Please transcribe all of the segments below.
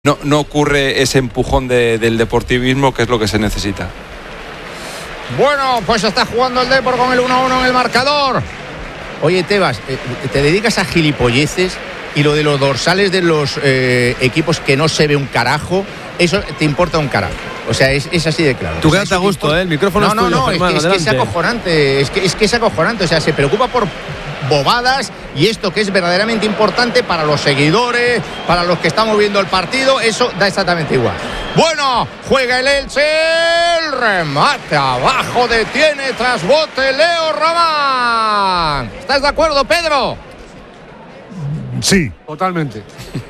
no ocurre ese empujón del deportivismo, que es lo que se necesita. Bueno, pues está jugando el Depor con el 1-1 en el marcador. Oye, Tebas, te dedicas a gilipolleces y lo de los dorsales de los equipos que no se ve un carajo, eso te importa un carajo. O sea, es así de claro. Tú quédate a gusto, el micrófono es tuyo. No, Germán, es que es acojonante. Es que es acojonante. O sea, se preocupa por bobadas, y esto que es verdaderamente importante para los seguidores, para los que estamos viendo el partido, eso da exactamente igual. Bueno, juega el Elche, el remate abajo, detiene tras bote Leo Román. ¿Estás de acuerdo, Pedro? Sí. Totalmente.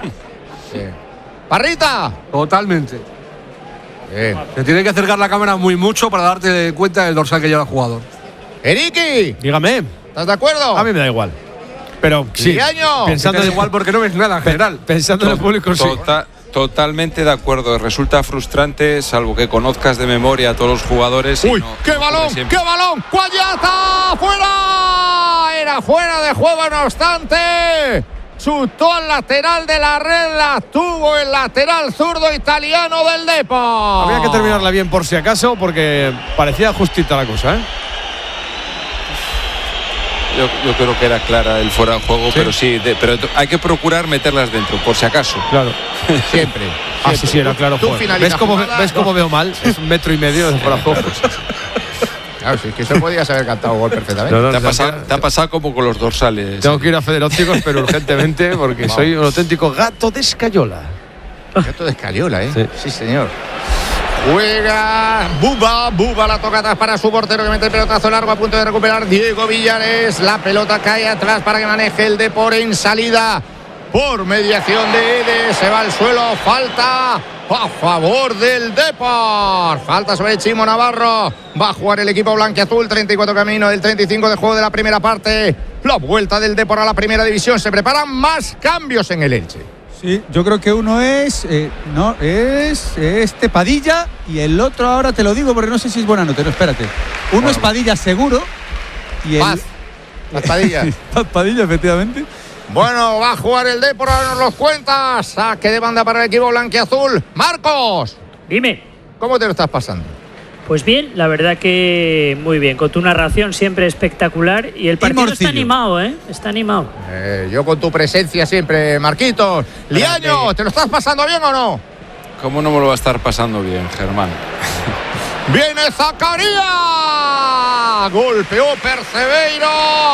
Parrita. Totalmente. Te tiene que acercar la cámara muy mucho para darte cuenta del dorsal que lleva el jugador. Eriki. Dígame. ¿Estás de acuerdo? A mí me da igual. Pero sí. Pensando igual porque no ves nada en general. Pensando en el público, sí. Totalmente de acuerdo. Resulta frustrante, salvo que conozcas de memoria a todos los jugadores. ¡Uy! ¡Qué balón! ¡Qué balón! ¡Cuayata! ¡Fuera! Era fuera de juego, no obstante. Chutó al lateral de la red, la tuvo el lateral zurdo italiano del Depor. Había que terminarla bien por si acaso, porque parecía justita la cosa, ¿eh? Yo creo que era clara el fuera de juego, ¿sí? pero hay que procurar meterlas dentro, por si acaso. Claro. Siempre. Sí, era claro. ¿Ves cómo veo mal? Es 1,5 metros de fuera de juego. Claro, sí, que eso podías haber cantado gol perfectamente. Te ha pasado como con los dorsales. Tengo que ir a Federópticos, pero urgentemente, porque soy un auténtico gato de escayola. Gato de escayola, ¿eh? Sí, señor. Juega Buba la toca atrás para su portero, que mete el pelotazo largo a punto de recuperar Diego Villares. La pelota cae atrás para que maneje el Depor en salida por mediación de Ede. Se va al suelo, falta a favor del Depor. Falta sobre Chimo Navarro. Va a jugar el equipo blanquiazul. 34 camino del 35 de juego de la primera parte. La vuelta del Depor a la primera división. Se preparan más cambios en el Elche. Sí, yo creo que uno es Padilla, y el otro ahora te lo digo porque no sé si es buena nota, no, espérate. Uno es Padilla seguro y el... Paz Padilla. Paz Padilla, efectivamente. Bueno, va a jugar el Depor, ahora nos lo cuentas. Saque de banda para el equipo blanquiazul. Marcos. Dime. ¿Cómo te lo estás pasando? Pues bien, la verdad que muy bien. Con tu narración siempre espectacular. Y el partido está animado, ¿eh? Está animado. Yo con tu presencia siempre, Marquitos. Liaño, ¿te lo estás pasando bien o no? ¿Cómo no me lo va a estar pasando bien, Germán? ¡Viene Zakaria! Golpeó Percebeiro.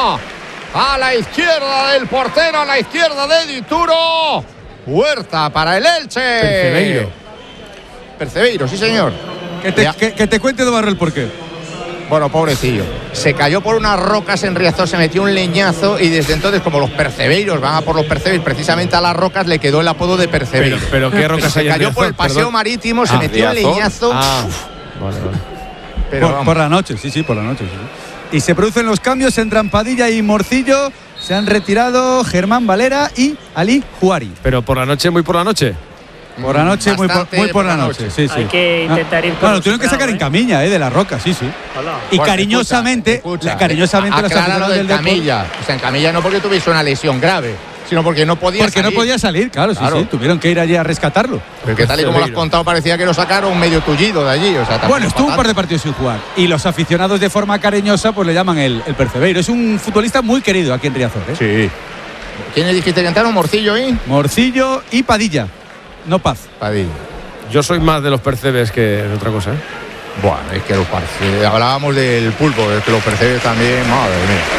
A la izquierda del portero, a la izquierda de Dituro. Huerta para el Elche. Percebeiro, sí, señor. Que te cuente Navarro el porqué. Bueno, pobrecillo. Se cayó por unas rocas en Riazor, se metió un leñazo, y desde entonces, como los percebeiros van a por los percebeiros, precisamente a las rocas le quedó el apodo de Percebeiro. Pero ¿qué rocas hay en Riazor? Se cayó por el paseo marítimo, se metió un leñazo. Vale. Pero por la noche, sí, por la noche. Sí. Y se producen los cambios, entran Padilla y Morcillo. Se han retirado Germán Valera y Ali Juari. Pero por la noche, muy por la noche. Por la noche, muy por la noche. Sí. Hay que intentar ir por Bueno, tuvieron que sacar en camilla, de la roca, sí. Hola. Y bueno, cariñosamente los aficionados del Camilla. O sea, en Camilla no porque tuviese una lesión grave, sino porque no podía salir. No podía salir, claro. Sí. Tuvieron que ir allí a rescatarlo. Pero que tal y como lo has contado, parecía que lo sacaron medio tullido de allí. O sea, bueno, estuvo un par de partidos sin jugar. Y los aficionados, de forma cariñosa, pues le llaman el Percebeiro. Es un futbolista muy querido aquí en Riazor, ¿eh? Sí. ¿Quiénes dijiste que entraron? ¿Morcillo y? Morcillo y Padilla. No Paz. Padilla. Yo soy más de los percebes que de otra cosa, ¿eh? Bueno, es que los percebes, hablábamos del pulpo, es que los percebes también, madre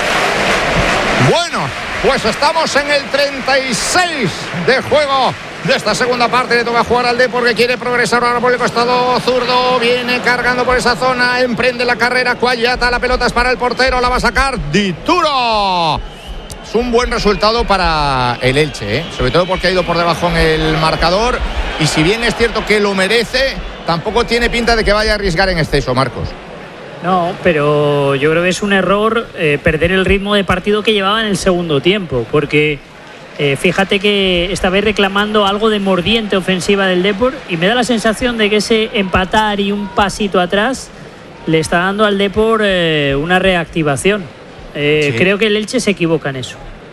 mía. Bueno, pues estamos en el 36 de juego de esta segunda parte. Le toca jugar al Depor, que quiere progresar ahora por el costado zurdo. Viene cargando por esa zona, emprende la carrera Cuayata, la pelota es para el portero, la va a sacar Dituro. Es un buen resultado para el Elche, sobre todo porque ha ido por debajo en el marcador, y si bien es cierto que lo merece, tampoco tiene pinta de que vaya a arriesgar en exceso, Marcos. No, pero yo creo que es un error perder el ritmo de partido que llevaba en el segundo tiempo, porque fíjate que esta vez reclamando algo de mordiente ofensiva del Depor, y me da la sensación de que ese empatar y un pasito atrás le está dando al Depor una reactivación. Sí. Creo que el Elche se equivoca en eso.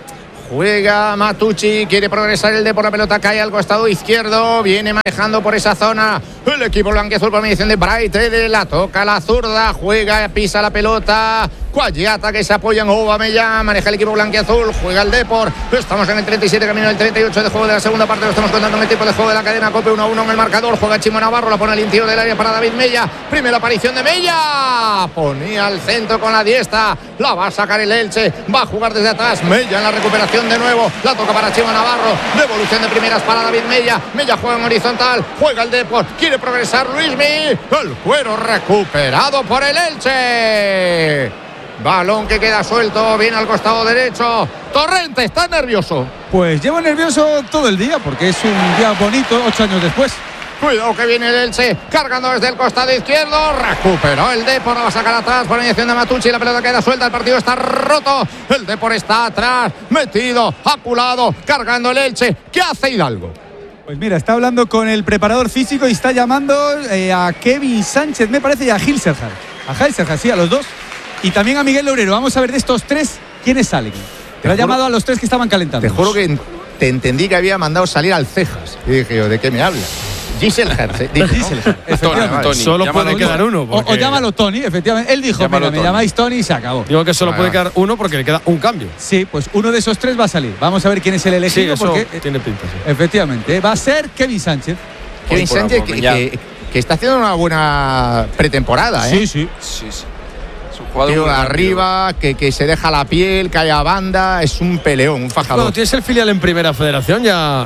juega Matucci, quiere progresar el Depor, la pelota cae al costado izquierdo, viene manejando por esa zona el equipo blanquiazul por mediación de Braithwaite, la toca la zurda, juega, pisa la pelota, Cuagliata que se apoya en Aubameyang, maneja el equipo blanquiazul, juega el Depor, estamos en el 37, camino del 38 de juego de la segunda parte, lo estamos contando en el tiempo de juego de la cadena COPE, 1-1 en el marcador, juega Chimo Navarro, la pone al interior del área para David Mella, primera aparición de Mella, ponía al centro con la diestra, la va a sacar el Elche, va a jugar desde atrás, Mella en la recuperación de nuevo, la toca para Chimo Navarro, devolución de primeras para David Mella, Mella juega en horizontal, juega el Depor, quiere progresar Luismi, el cuero recuperado por el Elche, balón que queda suelto, viene al costado derecho, Torrente está nervioso. Pues llevo nervioso todo el día porque es un día bonito, 8 años después. Cuidado que viene el Elche, cargando desde el costado izquierdo, recuperó el Depor, va a sacar atrás por mediación de Matucci, la pelota queda suelta, el partido está roto, el Depor está atrás, metido, aculado, cargando el Elche. ¿Qué hace Hidalgo? Pues mira, está hablando con el preparador físico y está llamando a Kevin Sánchez, me parece, y a Hilserhard. A Hilserhard, sí, a los dos. Y también a Miguel Lourero. Vamos a ver de estos tres, ¿quiénes salen? Te ha llamado a los tres que estaban calentando. Te juro que te entendí que había mandado salir al Cejas. Y dije yo, ¿de qué me hablas? Giselher, Tony. Solo puede quedar uno. Porque... O llámalo Tony, efectivamente. Él dijo, mira, me llamáis Tony y se acabó. Digo que solo puede quedar uno porque le queda un cambio. Sí, pues uno de esos tres va a salir. Vamos a ver quién es el elegido. Sí, eso porque, tiene pinta. Sí. Efectivamente, va a ser Kevin Sánchez. Kevin Sánchez que está haciendo una buena pretemporada, ¿eh? Sí. Tío, arriba, que se deja la piel, cae a banda, es un peleón, un fajador. Cuando tienes el filial en Primera Federación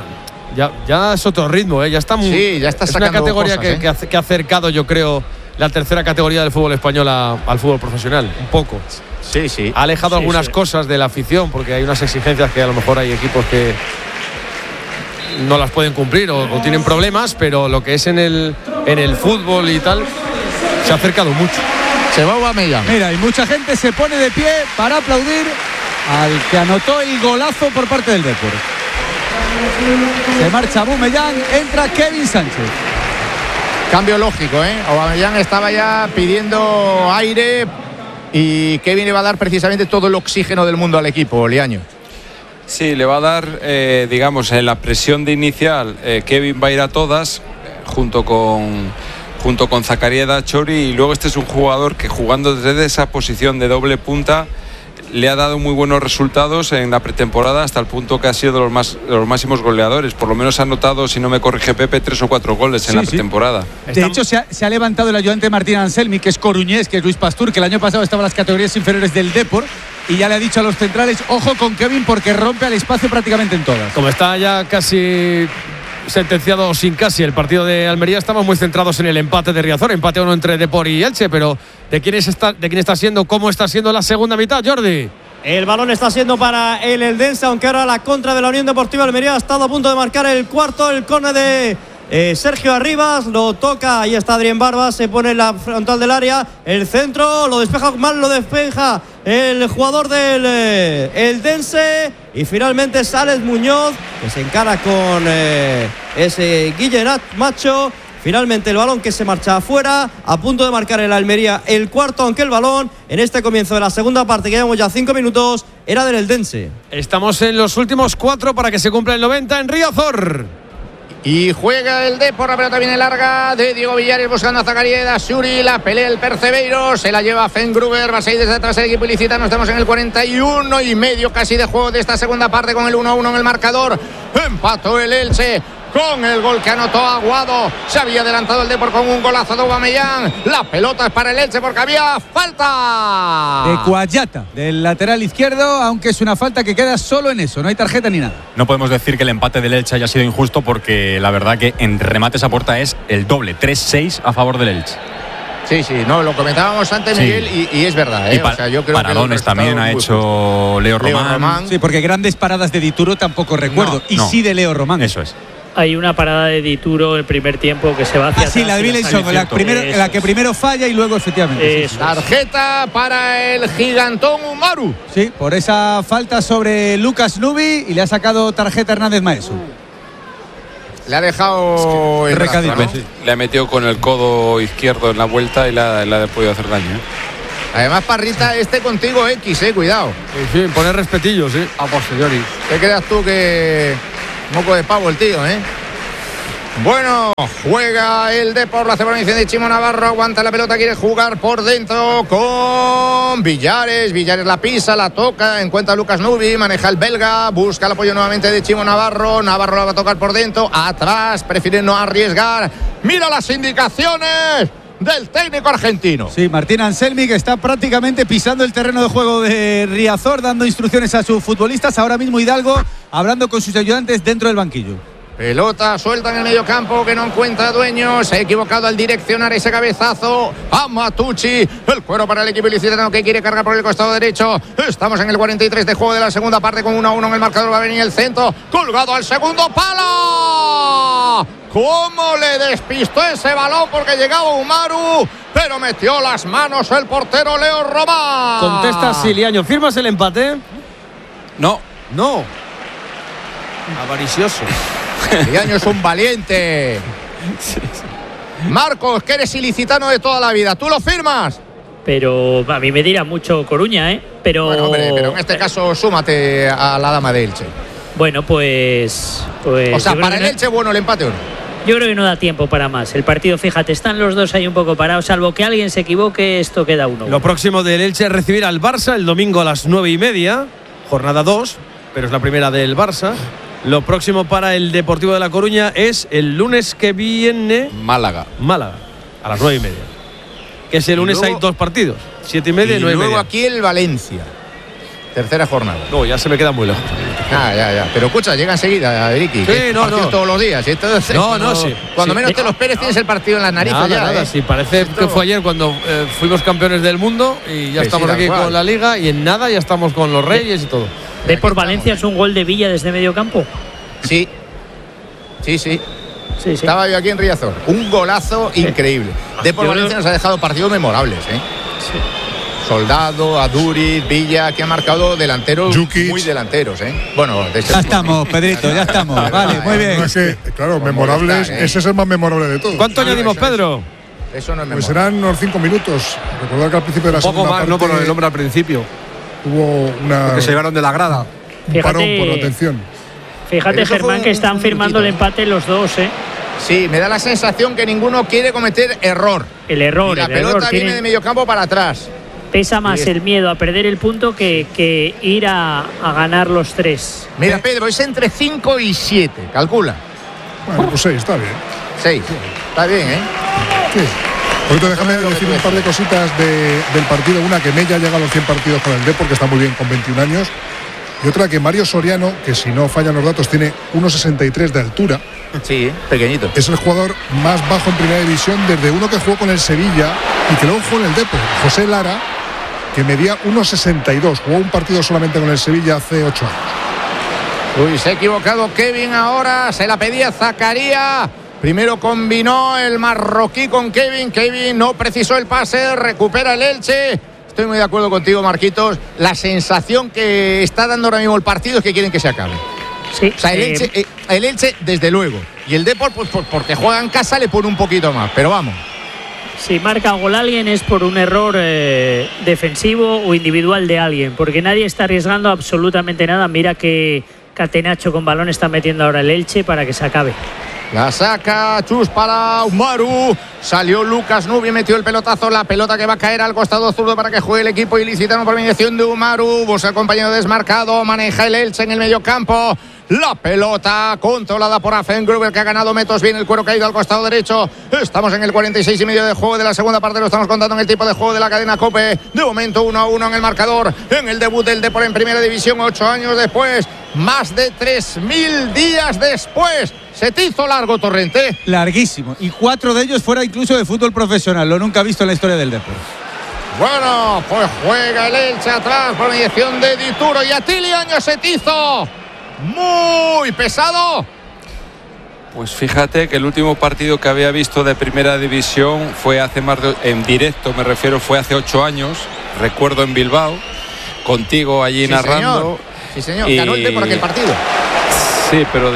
ya es otro ritmo, ¿eh? Ya está muy, sí, ya está sacando es una categoría cosas, que ha acercado, yo creo, la tercera categoría del fútbol español al fútbol profesional, un poco. Sí. Ha alejado algunas cosas de la afición porque hay unas exigencias que a lo mejor hay equipos que no las pueden cumplir o tienen problemas, pero lo que es en el fútbol y tal se ha acercado mucho. Se va Aubameyang. Mira, y mucha gente se pone de pie para aplaudir al que anotó el golazo por parte del Depor. Se marcha Aubameyang, entra Kevin Sánchez. Cambio lógico, ¿eh? Aubameyang estaba ya pidiendo aire y Kevin le va a dar precisamente todo el oxígeno del mundo al equipo, Liaño. Sí, le va a dar, digamos, en la presión de inicial, Kevin va a ir a todas, junto con Zakaria Dachori, y luego este es un jugador que jugando desde esa posición de doble punta le ha dado muy buenos resultados en la pretemporada hasta el punto que ha sido de los máximos goleadores. Por lo menos ha anotado, si no me corrige Pepe, 3 o 4 goles en la pretemporada. De hecho, se ha levantado el ayudante Martín Anselmi, que es coruñés, que es Luis Pastur, que el año pasado estaba en las categorías inferiores del Depor, y ya le ha dicho a los centrales, ojo con Kevin porque rompe al espacio prácticamente en todas. Como está ya casi sentenciado sin casi el partido de Almería, estamos muy centrados en el empate de Riazor, empate 1 entre Depor y Elche, pero ¿de quién está siendo, cómo está siendo la segunda mitad, Jordi? El balón está siendo para el Eldense, aunque ahora la contra de la Unión Deportiva Almería ha estado a punto de marcar el cuarto, el córner de Sergio Arribas, lo toca, ahí está Adrián Barbas, se pone en la frontal del área, el centro, lo despeja mal, lo despeja el jugador del Eldense, y finalmente Sales Muñoz, que se encara con ese Guillenat Macho. Finalmente el balón que se marcha afuera, a punto de marcar el Almería el cuarto, aunque el balón en este comienzo de la segunda parte, que llevamos ya 5 minutos, era del Eldense. Estamos en los últimos 4 para que se cumpla el 90 en Riazor. Y juega el Depor, la pelota viene larga de Diego Villares buscando a Zakaria Dachuri, la pelea el Percebeiro, se la lleva Fengruber, va a seguir desde atrás el equipo ilicitano, estamos en el 41 y medio casi de juego de esta segunda parte con el 1-1 en el marcador, empató el Elche con el gol que anotó Aguado, se había adelantado el Depor con un golazo de Aubameyang, la pelota es para el Elche porque había falta de Cuagliata, del lateral izquierdo, aunque es una falta que queda solo en eso, no hay tarjeta ni nada. No podemos decir que el empate del Elche haya sido injusto porque la verdad que en remates a puerta es el doble, 3-6 a favor del Elche. Sí, no, lo comentábamos antes, sí. Miguel, y es verdad, ¿eh? O sea, yo creo paradones también ha hecho Leo Román. Sí, porque grandes paradas de Dituro tampoco recuerdo, sí de Leo Román. Eso es. Hay una parada de Dituro el primer tiempo que se va hacia sí, la de Bilenson, la que primero falla y luego efectivamente. Tarjeta para el gigantón Umaru. Sí, por esa falta sobre Lucas Nubi y le ha sacado tarjeta Hernández Maeso. Le ha dejado el recadito, ¿no? Le ha metido con el codo izquierdo en la vuelta y le ha podido hacer daño. Además, Parrita, contigo X, cuidado. Sí, poner respetillo, sí. A posteriori. ¿Qué creas tú que moco de pavo el tío, Bueno, juega el Depor, la separación de Chimo Navarro, aguanta la pelota, quiere jugar por dentro con Villares. Villares la pisa, la toca, encuentra a Lucas Nubi, maneja el belga, busca el apoyo nuevamente de Chimo Navarro. Navarro la va a tocar por dentro, atrás, prefiere no arriesgar. Mira las indicaciones del técnico argentino. Sí, Martín Anselmi, que está prácticamente pisando el terreno de juego de Riazor, dando instrucciones a sus futbolistas. Ahora mismo Hidalgo hablando con sus ayudantes dentro del banquillo. Pelota suelta en el medio campo que no encuentra dueño. Se ha equivocado al direccionar ese cabezazo a Matucci. El cuero para el equipo ilicitano que quiere cargar por el costado derecho. Estamos en el 43 de juego de la segunda parte con 1-1 en el marcador. Va a venir el centro. Colgado al segundo palo. ¿Cómo le despistó ese balón? Porque llegaba Umaru, pero metió las manos el portero Leo Román. Contesta Siliaño. ¿Firmas el empate? No. No. Avaricioso. Siliaño es un valiente. Marcos, que eres ilicitano de toda la vida, ¿tú lo firmas? Pero a mí me dirá mucho Coruña, Pero, bueno, hombre, pero en este caso súmate a la dama de Elche. Bueno, pues o sea, para el Elche, bueno, el empate o no. Yo creo que no da tiempo para más. El partido, fíjate, están los dos ahí un poco parados, salvo que alguien se equivoque, esto queda 1-1. Lo próximo del Elche es recibir al Barça el domingo a las 9:30, jornada 2, pero es la primera del Barça. Lo próximo para el Deportivo de La Coruña es el lunes que viene. Málaga, a las 9:30. Que ese lunes luego, hay 2 partidos, 7:30 y 9:30. Luego aquí el Valencia. Tercera jornada. No, ya se me queda muy lejos. Ya. Pero escucha, llega enseguida, Ricky. Sí, no. Todos los días. Entonces, Sí. Cuando sí. menos te lo esperes, tienes el partido en las narices Nada. Sí, parece que fue ayer cuando fuimos campeones del mundo y ya estamos aquí con la Liga y en nada ya estamos con los Reyes y todo. ¿Ve por Valencia es un gol de Villa desde medio campo? Sí. Estaba yo aquí en Riazor. Un golazo increíble. Por Valencia nos ha dejado partidos memorables, Sí. Soldado, Aduriz, Villa, que ha marcado delanteros muy delanteros, Bueno, ya estamos, Pedrito, ya estamos. Vale, muy bien. No, es que, claro, memorables, ese es el más memorable de todos. ¿Cuánto añadimos, Pedro? Eso no es memorable. Pues serán unos 5 minutos. Recordad que al principio de la segunda parte. Un poco más, no por el nombre al principio. Hubo una. Que se llevaron de la grada. Un parón por la atención. Fíjate, Germán, que están firmando el empate los dos, Sí, me da la sensación que ninguno quiere cometer error. El error. Y la pelota viene de medio campo para atrás. Pesa más el miedo a perder el punto que ir a ganar los 3. Mira, Pedro, es entre 5 y 7. Calcula. Bueno, pues 6, está bien. 6. Está bien, Sí. Ahorita déjame decir un par de cositas del partido. Una, que Mella llega a los 100 partidos con el Depor, que está muy bien con 21 años. Y otra, que Mario Soriano, que si no fallan los datos, tiene 1,63 de altura. Sí, pequeñito. Es el jugador más bajo en primera división desde uno que jugó con el Sevilla y que luego jugó en el Depor, José Lara, que medía 1,62. Jugó un partido solamente con el Sevilla hace 8 años. Uy, se ha equivocado Kevin ahora. Se la pedía Zakaria. Primero combinó el marroquí con Kevin. Kevin no precisó el pase. Recupera el Elche. Estoy muy de acuerdo contigo, Marquitos. La sensación que está dando ahora mismo el partido es que quieren que se acabe. Sí. O sea, el Elche, desde luego. Y el Depor, pues porque juega en casa, le pone un poquito más. Pero vamos. Si marca gol alguien es por un error defensivo o individual de alguien. Porque nadie está arriesgando absolutamente nada. Mira que Catenaccio con balón está metiendo ahora el Elche para que se acabe. La saca Chus para Umaru. Salió Lucas Nubi, metió el pelotazo. La pelota que va a caer al costado zurdo para que juegue el equipo ilicitano por mediación de Umaru. Busca el compañero desmarcado. Maneja el Elche en el medio campo. La pelota controlada por Affengruber, que ha ganado metros bien. El cuero caído al costado derecho. Estamos en el 46 y medio de juego de la segunda parte. Lo estamos contando en el tipo de juego de la cadena COPE. De momento 1-1 en el marcador. En el debut del Depor en primera división, 8 años después. Más de 3.000 días después. Se te hizo largo, Torrente. Larguísimo. Y 4 de ellos fuera incluso de fútbol profesional. Lo nunca visto en la historia del Depor. Bueno, pues juega el Elche atrás por mediación de Dituro. Y Atiliaño se te hizo muy pesado. Pues fíjate que el último partido que había visto de primera división fue hace en directo, me refiero, fue hace 8 años. Recuerdo en Bilbao, contigo allí narrando. Señor. Sí, señor. Ganó el Depor aquel partido. Sí, pero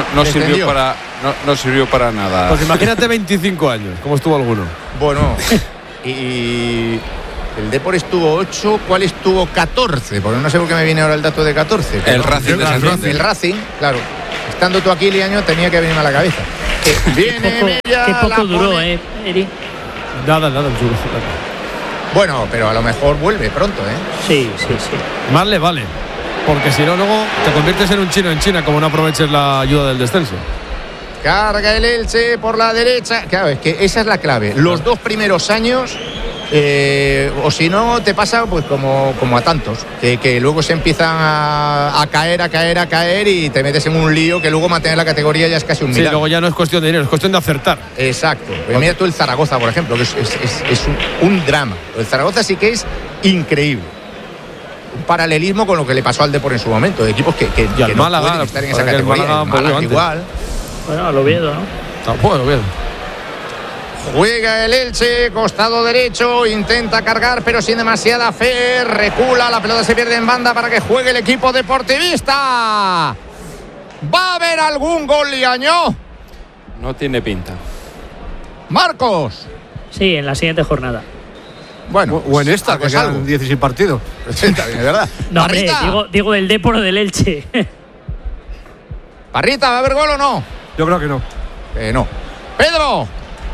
no sirvió para nada. Pues imagínate 25 años, ¿cómo estuvo alguno? Bueno, y El Depor estuvo 8, ¿cuál estuvo 14? Porque no sé por qué me viene ahora el dato de 14. El Racing. El Racing, claro. Estando tú aquí, Liaño, tenía que venirme a la cabeza. Viene Mella. Qué poco duró, Eri. Nada. Bueno, pero a lo mejor vuelve pronto, Sí. Más le vale. Porque si no, luego te conviertes en un chino en China, como no aproveches la ayuda del descenso. Carga el Elche por la derecha. Claro, es que esa es la clave. Los 2 primeros años, o si no, te pasa pues como a tantos, que luego se empiezan a caer y te metes en un lío que luego mantener la categoría ya es casi un milagro. Sí, luego ya no es cuestión de dinero, es cuestión de acertar. Exacto. Pues mira tú el Zaragoza, por ejemplo, que es un drama. El Zaragoza sí que es increíble. Un paralelismo con lo que le pasó al Depor en su momento, de equipos que no Málaga, pueden estar en esa categoría. El Málaga igual. Bueno, al Oviedo, ¿no? Tampoco, Oviedo. Juega el Elche, costado derecho, intenta cargar pero sin demasiada fe, recula, la pelota se pierde en banda para que juegue el equipo deportivista. ¿Va a haber algún gol, Liaño? No tiene pinta. Marcos. Sí, en la siguiente jornada. Bueno, o en esta, que quedan 16 partidos. Está bien, ¿verdad? No, hombre, digo del Depor o del Elche. Parrita, ¿va a haber gol o no? Yo creo que no. No. Pedro.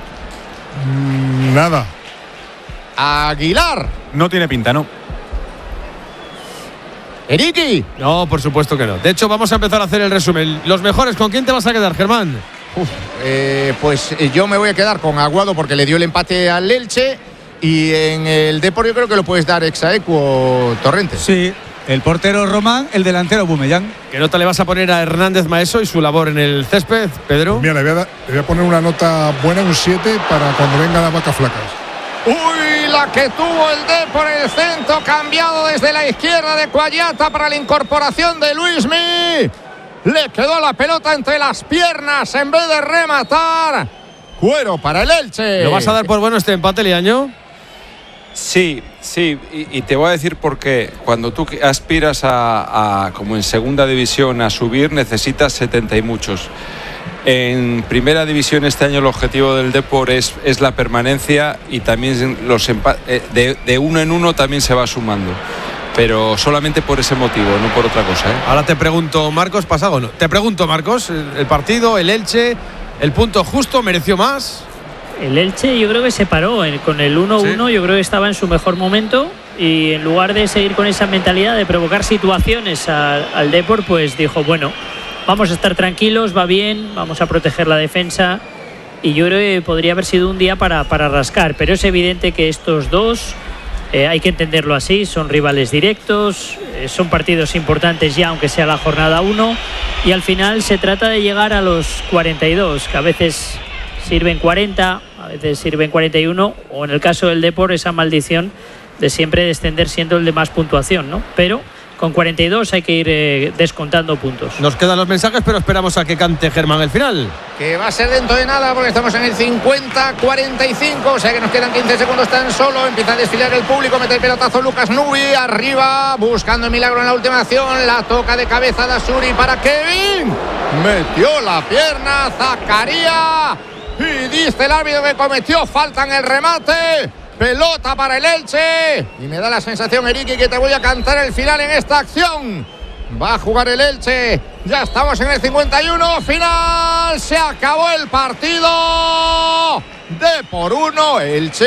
Nada. Aguilar. No tiene pinta, ¿no? Eriki. No, por supuesto que no. De hecho, vamos a empezar a hacer el resumen. Los mejores, ¿con quién te vas a quedar, Germán? Pues yo me voy a quedar con Aguado porque le dio el empate al Elche. Y en el Depor yo creo que lo puedes dar Exaequo Torrente. Sí, el portero Román, el delantero Bumellán. ¿Qué nota le vas a poner a Hernández Maeso y su labor en el césped, Pedro? Mira, le voy a poner una nota buena, un 7, para cuando vengan las vacas flacas. Uy, la que tuvo el Depor en el centro, cambiado desde la izquierda de Cuayata para la incorporación de Luismi. Le quedó la pelota entre las piernas en vez de rematar. Cuero para el Elche. ¿Lo vas a dar por bueno este empate, Liaño? Sí, y te voy a decir por qué. Cuando tú aspiras a como en segunda división, a subir, necesitas 70 y muchos. En primera división este año el objetivo del Depor es la permanencia y también los de uno en uno también se va sumando. Pero solamente por ese motivo, no por otra cosa, ¿eh? Ahora te pregunto, Marcos, ¿pasado o no? Te pregunto, Marcos, el partido, el Elche, el punto justo, ¿mereció más? El Elche yo creo que se paró con el 1-1, sí. Yo creo que estaba en su mejor momento y en lugar de seguir con esa mentalidad de provocar situaciones al Depor, pues dijo, bueno, vamos a estar tranquilos, va bien, vamos a proteger la defensa y yo creo que podría haber sido un día para rascar, pero es evidente que estos dos, hay que entenderlo así, son rivales directos, son partidos importantes ya, aunque sea la jornada 1, y al final se trata de llegar a los 42, que a veces sirven 40, a veces sirven 41, o en el caso del Depor esa maldición de siempre descender siendo el de más puntuación, ¿no? Pero con 42 hay que ir descontando puntos. Nos quedan los mensajes, pero esperamos a que cante Germán el final. Que va a ser dentro de nada porque estamos en el 50-45, o sea que nos quedan 15 segundos tan solo. Empieza a desfilar el público, mete el pelotazo Lucas Nubi, arriba, buscando el milagro en la última acción. La toca de cabeza Dasuri para Kevin. Metió la pierna Zakaria. Y dice el árbitro que cometió falta en el remate. Pelota para el Elche. Y me da la sensación, Eriki, que te voy a cantar el final en esta acción. Va a jugar el Elche. Ya estamos en el 51. Final. Se acabó el partido. Depor 1, Elche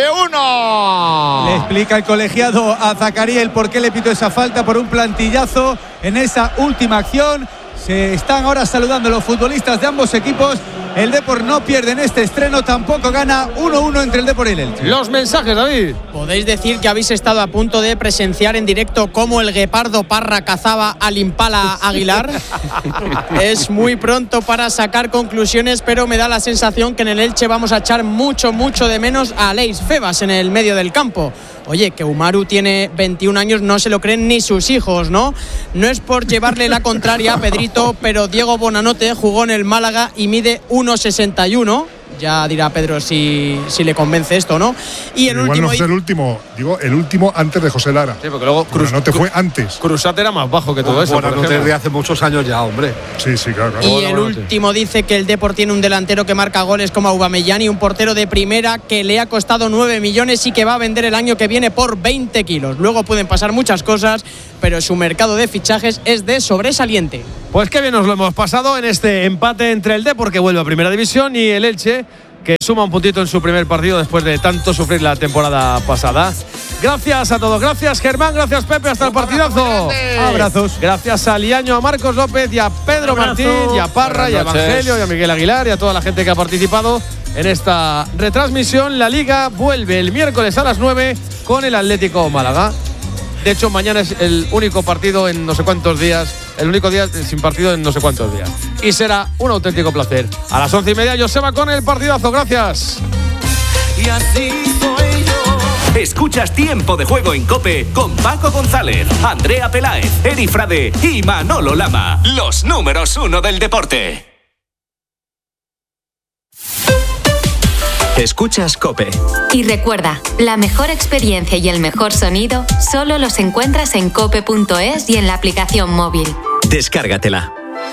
1. Le explica el colegiado a Zakaria el por qué le pitó esa falta, por un plantillazo en esa última acción. Se están ahora saludando los futbolistas de ambos equipos. El Depor no pierde en este estreno, tampoco gana. 1-1 entre el Depor y el Elche. Los mensajes, David. Podéis decir que habéis estado a punto de presenciar en directo cómo el guepardo Parra cazaba al impala Aguilar. Es muy pronto para sacar conclusiones, pero me da la sensación que en el Elche vamos a echar mucho de menos a Aleix Febas en el medio del campo. Oye, que Umaru tiene 21 años, no se lo creen ni sus hijos, ¿no? No es por llevarle la contraria a Pedrito, pero Diego Bonanote jugó en el Málaga y mide 1,61. Ya dirá Pedro si le convence esto o no. Y el último. No es el último, digo, el último antes de José Lara. Sí, porque luego no te fue antes. Cruzat era más bajo que todo eso. Bueno, desde hace muchos años ya, hombre. Sí, claro. Y el último dice que el Depor tiene un delantero que marca goles como Aubameyang y un portero de primera que le ha costado 9 millones y que va a vender el año que viene por 20 kilos. Luego pueden pasar muchas cosas, pero su mercado de fichajes es de sobresaliente. Pues qué bien nos lo hemos pasado en este empate entre el Depor, que vuelve a Primera División, y el Elche, que suma un puntito en su primer partido después de tanto sufrir la temporada pasada. Gracias a todos, gracias Germán, gracias Pepe, hasta el partidazo. Abrazos. Gracias a Liaño, a Marcos López y a Pedro Martín y a Parra y a Evangelio y a Miguel Aguilar y a toda la gente que ha participado en esta retransmisión. La Liga vuelve el miércoles a las 9 con el Atlético Málaga. De hecho, mañana es el único partido en no sé cuántos días, el único día sin partido en no sé cuántos días. Y será un auténtico placer. A las 11:30, Joseba con el partidazo. Gracias. Y así soy yo. Escuchas Tiempo de Juego en COPE con Paco González, Andrea Peláez, Eri Frade y Manolo Lama. Los números 1 del deporte. Escuchas COPE. Y recuerda, la mejor experiencia y el mejor sonido solo los encuentras en cope.es y en la aplicación móvil. Descárgatela.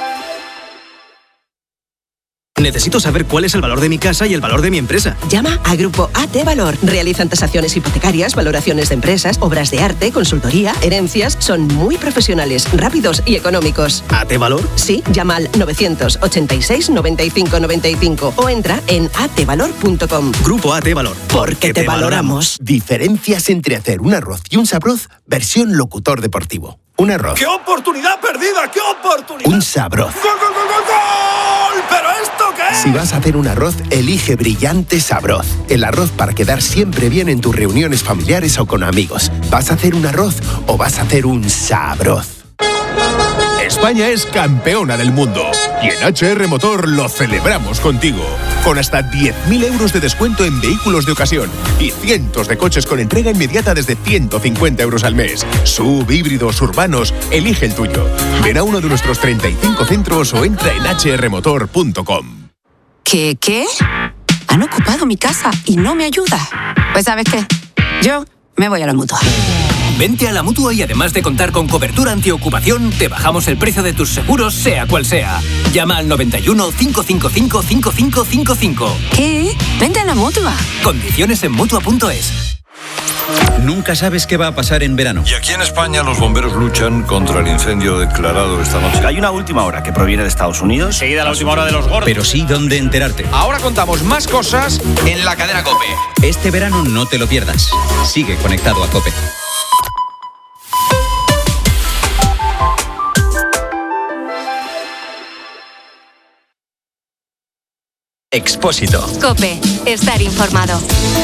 Necesito saber cuál es el valor de mi casa y el valor de mi empresa. Llama a Grupo AT Valor. Realizan tasaciones hipotecarias, valoraciones de empresas, obras de arte, consultoría, herencias. Son muy profesionales, rápidos y económicos. ¿AT Valor? Sí, llama al 986 95 95 o entra en atvalor.com. Grupo AT Valor. Porque te valoramos. Diferencias entre hacer un arroz y un sabroz, versión locutor deportivo. Un arroz. ¡Qué oportunidad perdida! ¡Qué oportunidad! Un sabroz. ¡Gol, gol, gol, gol, gol! ¿Pero esto qué es? Si vas a hacer un arroz, elige Brillante Sabroz. El arroz para quedar siempre bien en tus reuniones familiares o con amigos. ¿Vas a hacer un arroz o vas a hacer un sabroz? España es campeona del mundo y en HR Motor lo celebramos contigo. Con hasta 10.000 euros de descuento en vehículos de ocasión y cientos de coches con entrega inmediata desde 150 euros al mes. SUV, híbridos, urbanos, elige el tuyo. Ven a uno de nuestros 35 centros o entra en hrmotor.com. ¿Qué? Han ocupado mi casa y no me ayuda. Pues ¿sabes qué? Yo me voy a la Mutua. Vente a la Mutua y además de contar con cobertura antiocupación, te bajamos el precio de tus seguros, sea cual sea. Llama al 91 555 5555. ¿Qué? Vente a la Mutua. Condiciones en Mutua.es. Nunca sabes qué va a pasar en verano. Y aquí en España los bomberos luchan contra el incendio declarado esta noche. Hay una última hora que proviene de Estados Unidos. Seguida la última hora de los gordos. Pero sí dónde enterarte. Ahora contamos más cosas en la cadena COPE. Este verano no te lo pierdas. Sigue conectado a COPE. Expósito. COPE. Estar informado.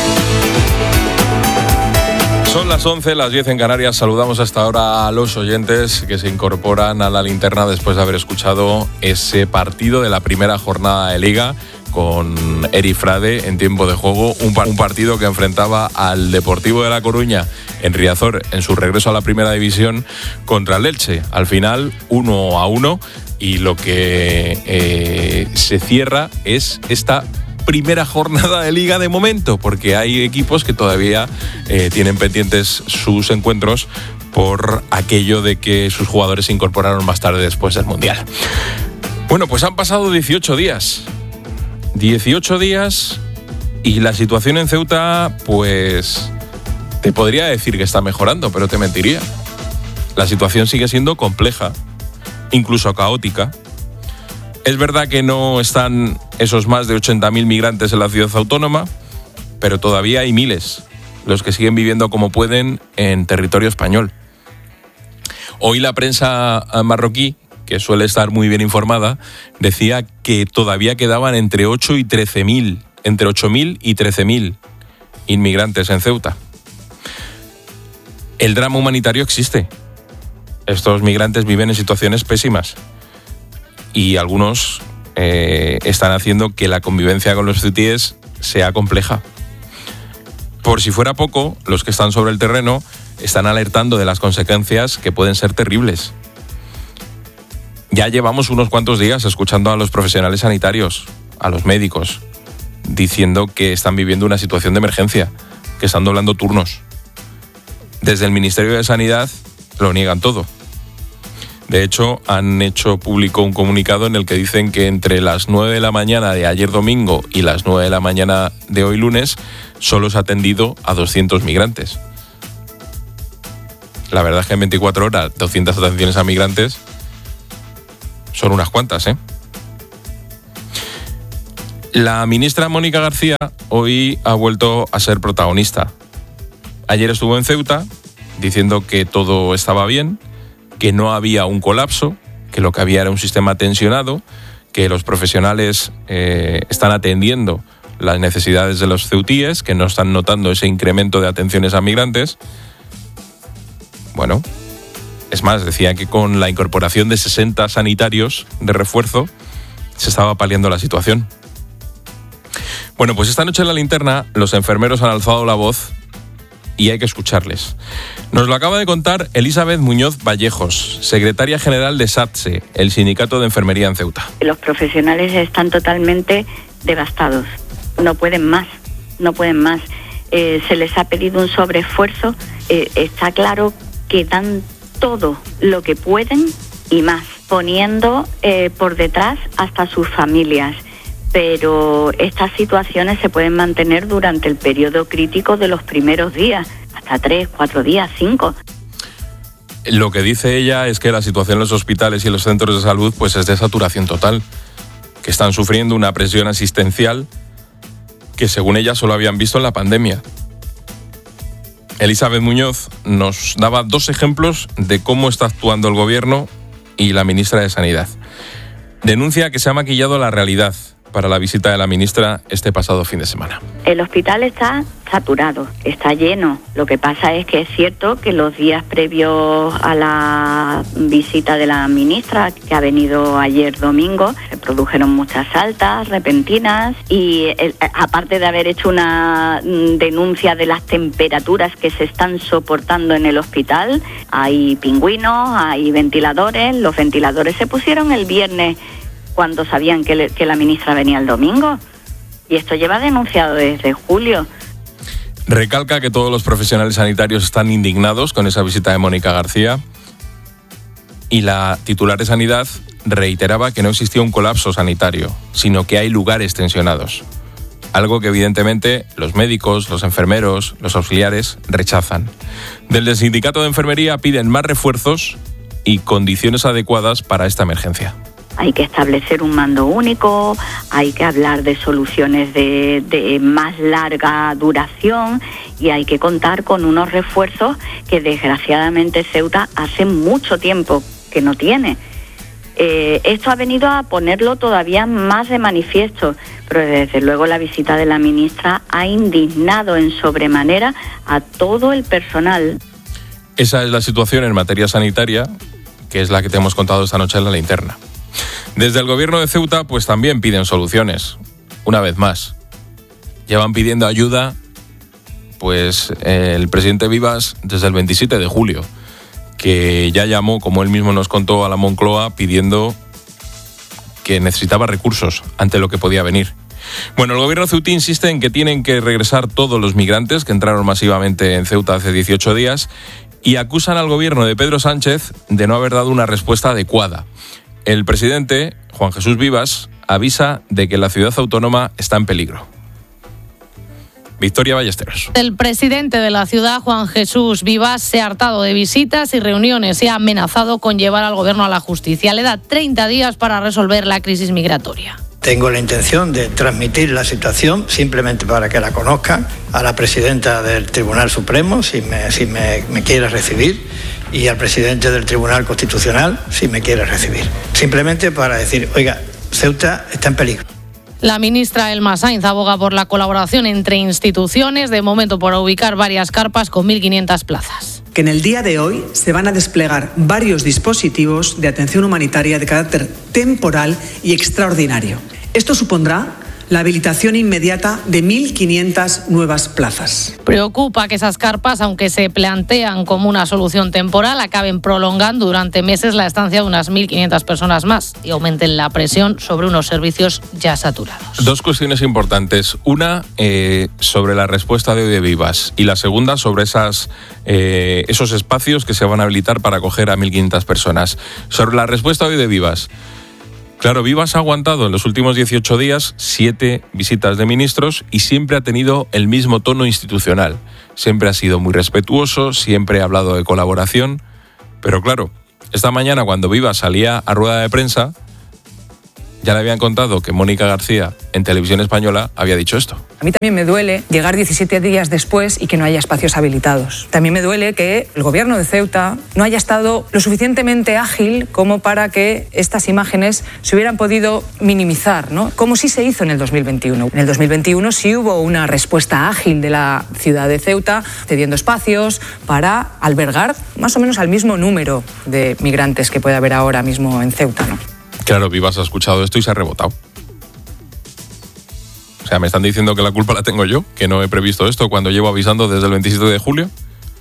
Son las 11, las 10 en Canarias. Saludamos hasta ahora a los oyentes que se incorporan a la linterna después de haber escuchado ese partido de la primera jornada de Liga con Eri Frade en tiempo de juego. Un partido que enfrentaba al Deportivo de La Coruña en Riazor en su regreso a la primera división contra el Elche. Al final, 1-1, y lo que se cierra es esta primera jornada de Liga de momento, porque hay equipos que todavía tienen pendientes sus encuentros por aquello de que sus jugadores se incorporaron más tarde después del Mundial. Bueno, pues han pasado 18 días. 18 días y la situación en Ceuta, pues te podría decir que está mejorando, pero te mentiría. La situación sigue siendo compleja, incluso caótica. Es verdad que no están esos más de 80.000 migrantes en la ciudad autónoma, pero todavía hay miles, los que siguen viviendo como pueden en territorio español. Hoy la prensa marroquí, que suele estar muy bien informada, decía que todavía quedaban entre 8.000 y 13.000, entre 8.000 y 13.000 inmigrantes en Ceuta. El drama humanitario existe. Estos migrantes viven en situaciones pésimas y algunos están haciendo que la convivencia con los ceutíes sea compleja. Por si fuera poco, los que están sobre el terreno están alertando de las consecuencias que pueden ser terribles. Ya llevamos unos cuantos días escuchando a los profesionales sanitarios, a los médicos, diciendo que están viviendo una situación de emergencia, que están doblando turnos. Desde el Ministerio de Sanidad lo niegan todo. De hecho, han hecho público un comunicado en el que dicen que entre las 9 de la mañana de ayer domingo y las 9 de la mañana de hoy lunes solo se ha atendido a 200 migrantes. La verdad es que en 24 horas 200 atenciones a migrantes son unas cuantas, ¿eh? La ministra Mónica García hoy ha vuelto a ser protagonista. Ayer estuvo en Ceuta diciendo que todo estaba bien, que no había un colapso, que lo que había era un sistema tensionado, que los profesionales están atendiendo las necesidades de los ceutíes, que no están notando ese incremento de atenciones a migrantes. Bueno, es más, decía que con la incorporación de 60 sanitarios de refuerzo se estaba paliando la situación. Bueno, pues esta noche en La Linterna los enfermeros han alzado la voz y hay que escucharles. Nos lo acaba de contar Elizabeth Muñoz Vallejos, secretaria general de SATSE, el sindicato de enfermería en Ceuta. Los profesionales están totalmente devastados, no pueden más. Se les ha pedido un sobreesfuerzo, está claro que dan todo lo que pueden y más, poniendo por detrás hasta sus familias. Pero estas situaciones se pueden mantener durante el periodo crítico de los primeros días, hasta 3, 4 días, 5. Lo que dice ella es que la situación en los hospitales y en los centros de salud pues es de saturación total, que están sufriendo una presión asistencial que según ella solo habían visto en la pandemia. Elizabeth Muñoz nos daba 2 ejemplos de cómo está actuando el gobierno y la ministra de Sanidad. Denuncia que se ha maquillado la realidad para la visita de la ministra este pasado fin de semana. El hospital está saturado, está lleno. Lo que pasa es que es cierto que los días previos a la visita de la ministra, que ha venido ayer domingo, se produjeron muchas altas repentinas y aparte de haber hecho una denuncia de las temperaturas que se están soportando en el hospital, hay pingüinos, hay ventiladores. Los ventiladores se pusieron el viernes cuando sabían que la ministra venía el domingo. Y esto lleva denunciado desde julio. Recalca que todos los profesionales sanitarios están indignados con esa visita de Mónica García. Y la titular de Sanidad reiteraba que no existía un colapso sanitario, sino que hay lugares tensionados. Algo que evidentemente los médicos, los enfermeros, los auxiliares rechazan. Desde el sindicato de enfermería piden más refuerzos y condiciones adecuadas para esta emergencia. Hay que establecer un mando único, hay que hablar de soluciones de más larga duración y hay que contar con unos refuerzos que desgraciadamente Ceuta hace mucho tiempo que no tiene. Esto ha venido a ponerlo todavía más de manifiesto, pero desde luego la visita de la ministra ha indignado en sobremanera a todo el personal. Esa es la situación en materia sanitaria, que es la que te hemos contado esta noche en La Linterna. Desde el gobierno de Ceuta pues también piden soluciones, una vez más. Llevan pidiendo ayuda pues el presidente Vivas desde el 27 de julio, que ya llamó, como él mismo nos contó, a la Moncloa pidiendo que necesitaba recursos ante lo que podía venir. Bueno, el gobierno ceutí insiste en que tienen que regresar todos los migrantes que entraron masivamente en Ceuta hace 18 días y acusan al gobierno de Pedro Sánchez de no haber dado una respuesta adecuada. El presidente, Juan Jesús Vivas, avisa de que la ciudad autónoma está en peligro. Victoria Ballesteros. El presidente de la ciudad, Juan Jesús Vivas, se ha hartado de visitas y reuniones y ha amenazado con llevar al gobierno a la justicia. Le da 30 días para resolver la crisis migratoria. Tengo la intención de transmitir la situación, simplemente para que la conozcan, a la presidenta del Tribunal Supremo, si me quiere recibir, y al presidente del Tribunal Constitucional, si me quiere recibir. Simplemente para decir, oiga, Ceuta está en peligro. La ministra Elma Sainz aboga por la colaboración entre instituciones, de momento por ubicar varias carpas con 1.500 plazas. Que en el día de hoy se van a desplegar varios dispositivos de atención humanitaria de carácter temporal y extraordinario. Esto supondrá la habilitación inmediata de 1.500 nuevas plazas. Preocupa que esas carpas, aunque se plantean como una solución temporal, acaben prolongando durante meses la estancia de unas 1.500 personas más y aumenten la presión sobre unos servicios ya saturados. Dos cuestiones importantes. Una, sobre la respuesta de hoy de Vivas, y la segunda sobre esos espacios que se van a habilitar para acoger a 1.500 personas. Sobre la respuesta hoy de Vivas. Claro, Vivas ha aguantado en los últimos 18 días 7 visitas de ministros y siempre ha tenido el mismo tono institucional. Siempre ha sido muy respetuoso, siempre ha hablado de colaboración. Pero claro, esta mañana cuando Vivas salía a rueda de prensa, ya le habían contado que Mónica García en Televisión Española había dicho esto. A mí también me duele llegar 17 días después y que no haya espacios habilitados. También me duele que el gobierno de Ceuta no haya estado lo suficientemente ágil como para que estas imágenes se hubieran podido minimizar, ¿no? Como sí se hizo en el 2021. En el 2021 sí hubo una respuesta ágil de la ciudad de Ceuta, cediendo espacios para albergar más o menos al mismo número de migrantes que puede haber ahora mismo en Ceuta, ¿no? Claro, Vivas ha escuchado esto y se ha rebotado. O sea, me están diciendo que la culpa la tengo yo, que no he previsto esto cuando llevo avisando desde el 27 de julio.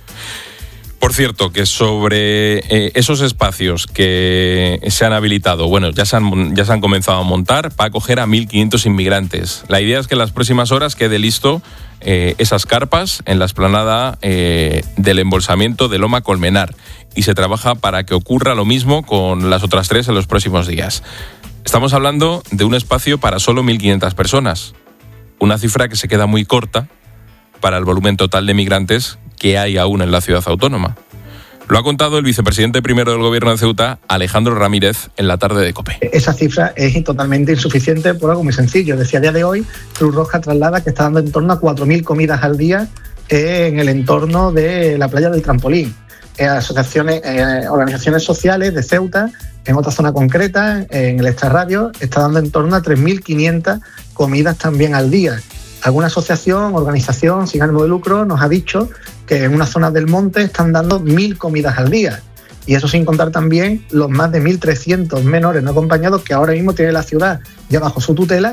Por cierto, que sobre esos espacios que se han habilitado, bueno, ya se han comenzado a montar para acoger a 1.500 inmigrantes. La idea es que en las próximas horas quede listo esas carpas en la explanada del embolsamiento de Loma Colmenar, y se trabaja para que ocurra lo mismo con las otras 3 en los próximos días. Estamos hablando de un espacio para solo 1.500 personas, una cifra que se queda muy corta para el volumen total de migrantes que hay aún en la ciudad autónoma. Lo ha contado el vicepresidente primero del Gobierno de Ceuta, Alejandro Ramírez, en la tarde de COPE. Esa cifra es totalmente insuficiente por algo muy sencillo. Decía, a día de hoy, Cruz Roja traslada que está dando en torno a 4.000 comidas al día en el entorno de la playa del Trampolín. Asociaciones, organizaciones sociales de Ceuta, en otra zona concreta, en el extrarradio, está dando en torno a 3.500 comidas también al día. Alguna asociación, organización sin ánimo de lucro nos ha dicho que en una zona del monte están dando 1.000 comidas al día. Y eso sin contar también los más de 1.300 menores no acompañados que ahora mismo tiene la ciudad ya bajo su tutela.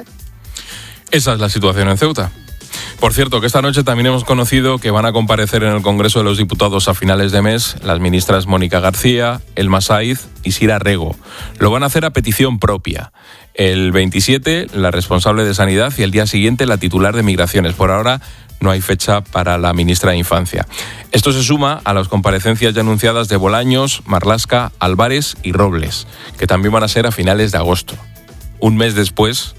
Esa es la situación en Ceuta. Por cierto, que esta noche también hemos conocido que van a comparecer en el Congreso de los Diputados a finales de mes las ministras Mónica García, Elma Saiz y Sira Rego. Lo van a hacer a petición propia. El 27, la responsable de Sanidad, y el día siguiente, la titular de Migraciones. Por ahora no hay fecha para la ministra de Infancia. Esto se suma a las comparecencias ya anunciadas de Bolaños, Marlaska, Álvarez y Robles, que también van a ser a finales de agosto, un mes después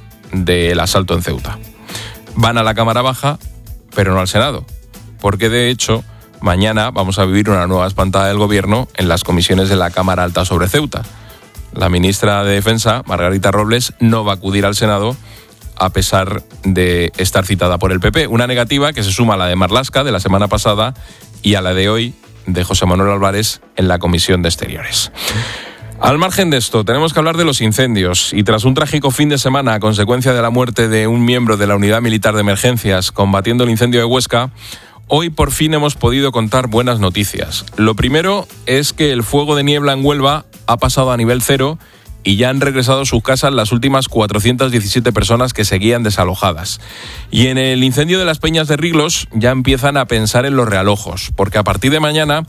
del asalto en Ceuta. Van a la Cámara Baja, pero no al Senado, porque de hecho mañana vamos a vivir una nueva espantada del Gobierno en las comisiones de la Cámara Alta sobre Ceuta. La ministra de Defensa, Margarita Robles, no va a acudir al Senado a pesar de estar citada por el PP. Una negativa que se suma a la de Marlaska de la semana pasada y a la de hoy de José Manuel Álvarez en la Comisión de Exteriores. Al margen de esto, tenemos que hablar de los incendios, y tras un trágico fin de semana a consecuencia de la muerte de un miembro de la Unidad Militar de Emergencias combatiendo el incendio de Huesca, hoy por fin hemos podido contar buenas noticias. Lo primero es que el fuego de niebla en Huelva ha pasado a nivel 0 y ya han regresado a sus casas las últimas 417 personas que seguían desalojadas. Y en el incendio de las Peñas de Riglos ya empiezan a pensar en los realojos, porque a partir de mañana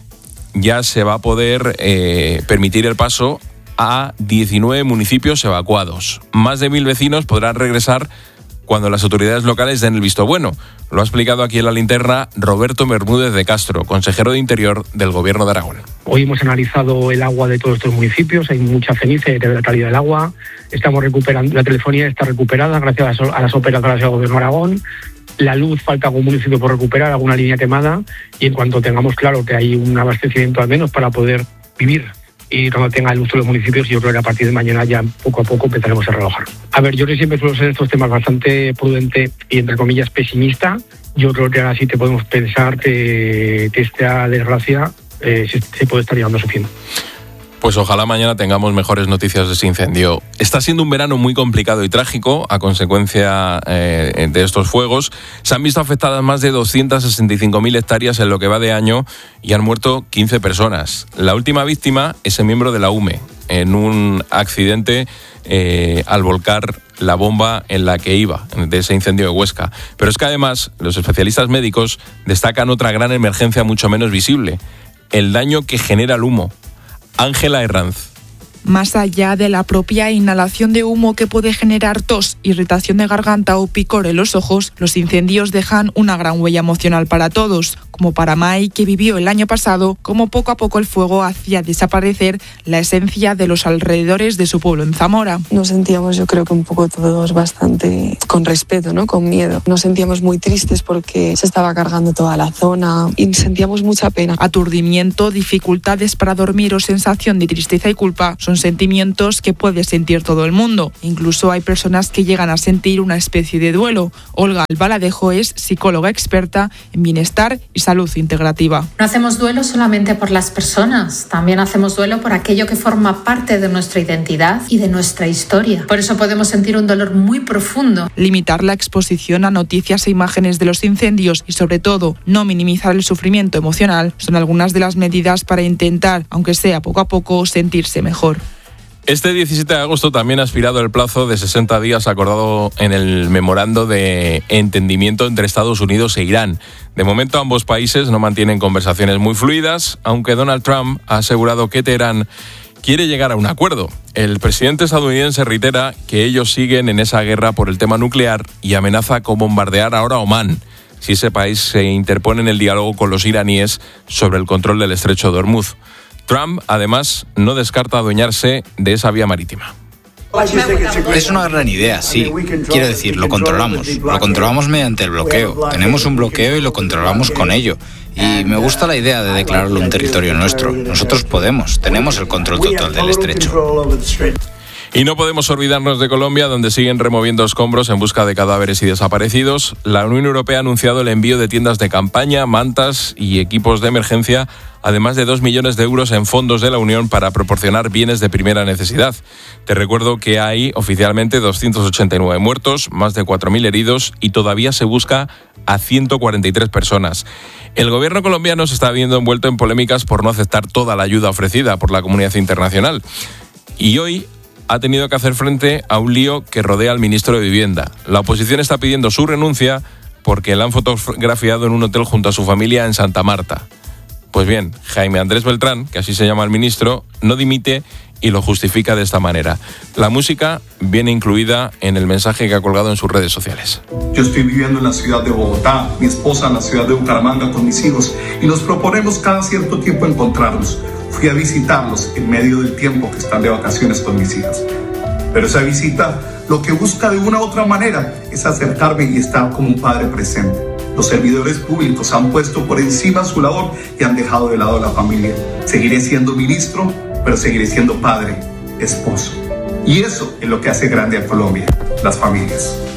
ya se va a poder permitir el paso a 19 municipios evacuados. Más de 1.000 vecinos podrán regresar cuando las autoridades locales den el visto bueno. Lo ha explicado aquí en La Linterna Roberto Bermúdez de Castro, consejero de Interior del Gobierno de Aragón. Hoy hemos analizado el agua de todos estos municipios, hay mucha ceniza de la calidad del agua, estamos recuperando, la telefonía está recuperada gracias a las operadoras del Gobierno de Aragón. La luz, falta algún municipio por recuperar, alguna línea quemada, y en cuanto tengamos claro que hay un abastecimiento al menos para poder vivir y cuando tenga luz todos los municipios, yo creo que a partir de mañana ya poco a poco empezaremos a relojar. A ver, yo siempre suelo ser en estos temas bastante prudente y entre comillas pesimista. Yo creo que ahora sí te podemos pensar que esta desgracia se puede estar llevando a su fin. Pues ojalá mañana tengamos mejores noticias de ese incendio. Está siendo un verano muy complicado y trágico a consecuencia de estos fuegos. Se han visto afectadas más de 265.000 hectáreas en lo que va de año y han muerto 15 personas. La última víctima es el miembro de la UME en un accidente al volcar la bomba en la que iba, de ese incendio de Huesca. Pero es que además los especialistas médicos destacan otra gran emergencia mucho menos visible: el daño que genera el humo. Ángela Herranz. Más allá de la propia inhalación de humo que puede generar tos, irritación de garganta o picor en los ojos, los incendios dejan una gran huella emocional para todos, como para Mai, que vivió el año pasado cómo poco a poco el fuego hacía desaparecer la esencia de los alrededores de su pueblo en Zamora. Nos sentíamos, yo creo que un poco todos bastante con respeto, ¿no? Con miedo. Nos sentíamos muy tristes porque se estaba cargando toda la zona y sentíamos mucha pena. Aturdimiento, dificultades para dormir o sensación de tristeza y culpa son sentimientos que puede sentir todo el mundo. Incluso hay personas que llegan a sentir una especie de duelo. Olga Albaladejo es psicóloga experta en bienestar y salud integrativa. No hacemos duelo solamente por las personas, también hacemos duelo por aquello que forma parte de nuestra identidad y de nuestra historia. Por eso podemos sentir un dolor muy profundo. Limitar la exposición a noticias e imágenes de los incendios y, sobre todo, no minimizar el sufrimiento emocional son algunas de las medidas para intentar, aunque sea poco a poco, sentirse mejor. Este 17 de agosto también ha expirado el plazo de 60 días acordado en el memorando de entendimiento entre Estados Unidos e Irán. De momento ambos países no mantienen conversaciones muy fluidas, aunque Donald Trump ha asegurado que Teherán quiere llegar a un acuerdo. El presidente estadounidense reitera que ellos siguen en esa guerra por el tema nuclear y amenaza con bombardear ahora Omán si ese país se interpone en el diálogo con los iraníes sobre el control del estrecho de Hormuz. Trump, además, no descarta adueñarse de esa vía marítima. Es una gran idea, sí. Quiero decir, lo controlamos mediante el bloqueo. Tenemos un bloqueo y lo controlamos con ello. Y me gusta la idea de declararlo un territorio nuestro. Nosotros tenemos el control total del estrecho. Y no podemos olvidarnos de Colombia, donde siguen removiendo escombros en busca de cadáveres y desaparecidos. La Unión Europea ha anunciado el envío de tiendas de campaña, mantas y equipos de emergencia, además de 2 millones de euros en fondos de la Unión para proporcionar bienes de primera necesidad. Te recuerdo que hay oficialmente 289 muertos, más de 4.000 heridos y todavía se busca a 143 personas. El gobierno colombiano se está viendo envuelto en polémicas por no aceptar toda la ayuda ofrecida por la comunidad internacional. Y hoy ha tenido que hacer frente a un lío que rodea al ministro de Vivienda. La oposición está pidiendo su renuncia porque la han fotografiado en un hotel junto a su familia en Santa Marta. Pues bien, Jaime Andrés Beltrán, que así se llama el ministro, no dimite y lo justifica de esta manera. La música viene incluida en el mensaje que ha colgado en sus redes sociales. Yo estoy viviendo en la ciudad de Bogotá, mi esposa en la ciudad de Bucaramanga con mis hijos y nos proponemos cada cierto tiempo encontrarnos. Fui a visitarlos en medio del tiempo que están de vacaciones con mis hijas. Pero esa visita lo que busca de una u otra manera es acercarme y estar como un padre presente. Los servidores públicos han puesto por encima su labor y han dejado de lado a la familia. Seguiré siendo ministro, pero seguiré siendo padre, esposo. Y eso es lo que hace grande a Colombia, las familias.